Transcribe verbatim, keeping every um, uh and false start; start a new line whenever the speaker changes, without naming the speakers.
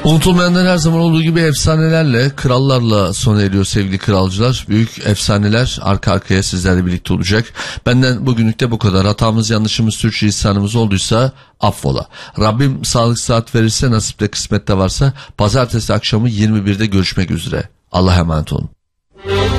Unutulmayanlar her zaman olduğu gibi efsanelerle, krallarla sona eriyor sevgili kralcılar. Büyük efsaneler arka arkaya sizlerle birlikte olacak. Benden bugünlük de bu kadar. Hatamız, yanlışımız, sürçülisanımız olduysa affola. Rabbim sağlık saat verirse, nasipte kısmette varsa pazartesi akşamı yirmi birde görüşmek üzere. Allah'a emanet olun.